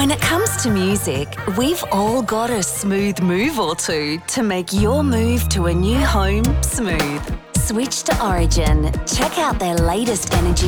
When it comes to music, we've all got a smooth move or two to make your move to a new home smooth. Switch to Origin. Check out their latest energy